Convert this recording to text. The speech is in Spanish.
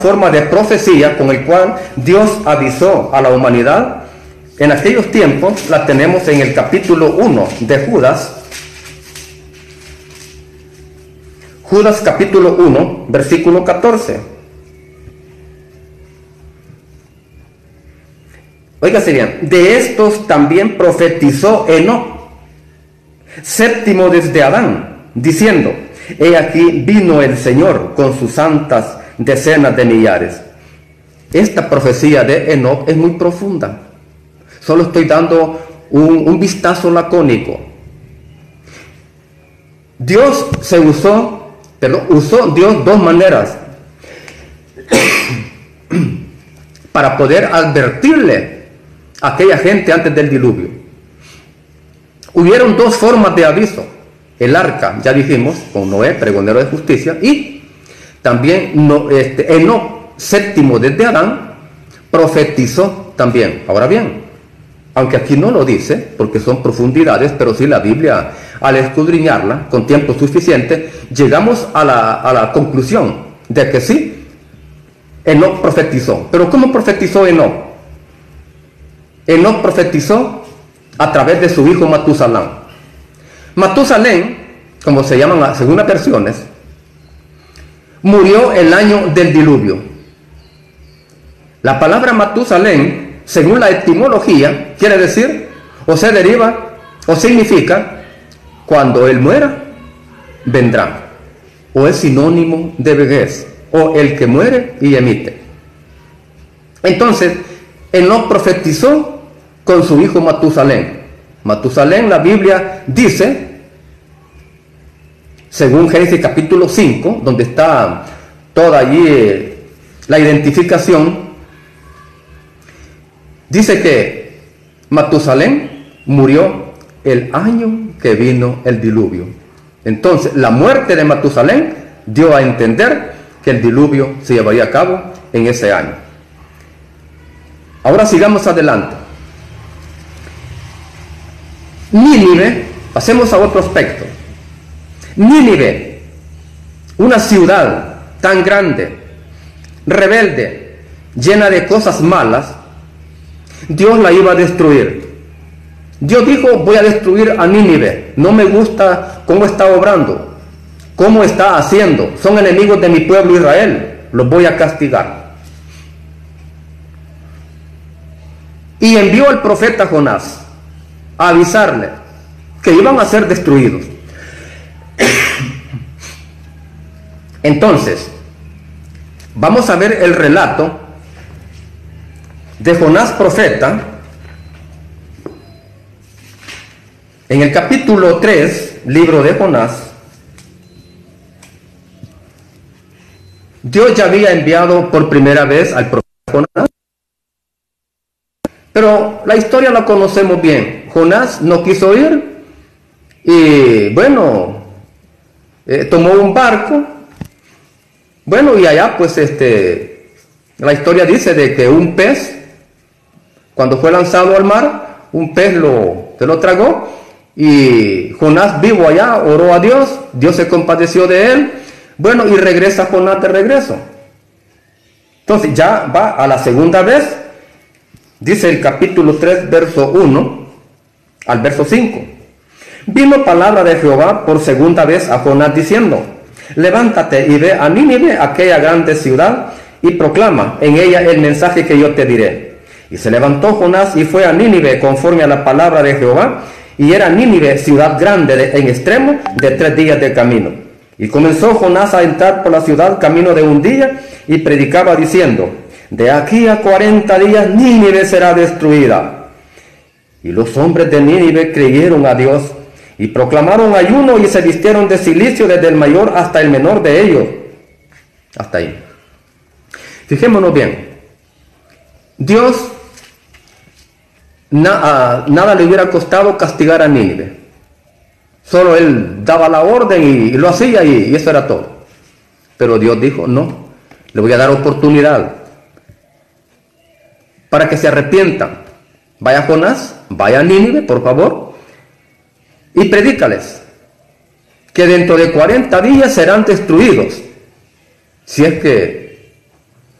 forma de profecía con el cual Dios avisó a la humanidad en aquellos tiempos la tenemos en el capítulo 1 de Judas. Judas capítulo 1, versículo 14. Óigase bien, de estos también profetizó Enoc, séptimo desde Adán, diciendo: he aquí vino el Señor con sus santas decenas de millares. Esta profecía de Enoc es muy profunda. Solo estoy dando un vistazo lacónico. Dios usó Dios dos maneras para poder advertirle a aquella gente antes del diluvio. Hubieron dos formas de aviso: el arca, ya dijimos, con Noé, pregonero de justicia, y también Enoc, séptimo desde Adán, profetizó también. Ahora bien, aunque aquí no lo dice, porque son profundidades, pero sí la Biblia, al escudriñarla con tiempo suficiente, llegamos a la conclusión de que sí, Enoc profetizó. Pero ¿cómo profetizó Enoc? Enoc profetizó a través de su hijo Matusalén. Matusalén, como se llaman las segundas versiones, murió el año del diluvio. La palabra Matusalén, según la etimología, quiere decir, o se deriva, o significa, cuando él muera, vendrá. O es sinónimo de vejez, o el que muere y emite. Entonces, Enoc profetizó con su hijo Matusalén. Matusalén, la Biblia dice, según Génesis capítulo 5, donde está toda allí la identificación, dice que Matusalén murió el año que vino el diluvio. Entonces, la muerte de Matusalén dio a entender que el diluvio se llevaría a cabo en ese año. Ahora sigamos adelante. Nínive, pasemos a otro aspecto. Nínive, una ciudad tan grande, rebelde, llena de cosas malas, Dios la iba a destruir. Dios dijo: voy a destruir a Nínive. No me gusta cómo está obrando, cómo está haciendo. Son enemigos de mi pueblo Israel. Los voy a castigar. Y envió al profeta Jonás a avisarle que iban a ser destruidos. Entonces, vamos a ver el relato de Jonás profeta en el capítulo 3, libro de Jonás. Dios ya había enviado por primera vez al profeta Jonás, pero la historia la conocemos bien. Jonás no quiso ir y bueno, tomó un barco. Bueno, y allá pues la historia dice de que un pez, cuando fue lanzado al mar, un pez se lo tragó, y Jonás vivo allá oró a Dios, Dios se compadeció de él. Bueno, y regresa Jonás de regreso. Entonces ya va a la segunda vez. Dice el capítulo 3, verso 1 al verso 5. Vino palabra de Jehová por segunda vez a Jonás diciendo: levántate y ve a Nínive, aquella grande ciudad, y proclama en ella el mensaje que yo te diré. Y se levantó Jonás y fue a Nínive conforme a la palabra de Jehová, y era Nínive ciudad grande en extremo de 3 días de camino. Y comenzó Jonás a entrar por la ciudad camino de un día, y predicaba diciendo: de aquí a 40 días Nínive será destruida. Y los hombres de Nínive creyeron a Dios, y proclamaron ayuno, y se vistieron de cilicio desde el mayor hasta el menor de ellos. Hasta ahí. Fijémonos bien. Dios, nada le hubiera costado castigar a Nínive. Solo él daba la orden y lo hacía, y eso era todo. Pero Dios dijo: no, le voy a dar oportunidad para que se arrepientan. Vaya Jonás, vaya a Nínive, por favor, y predícales que dentro de 40 días serán destruidos. Si es que